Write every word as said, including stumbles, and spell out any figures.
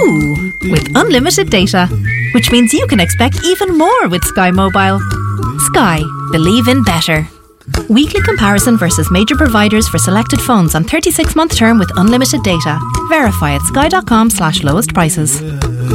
Ooh, with unlimited data. Which means you can expect even more with Sky Mobile. Sky. Believe in better. Weekly comparison versus major providers for selected phones on thirty-six month term with unlimited data. Verify at sky dot com slash lowest prices.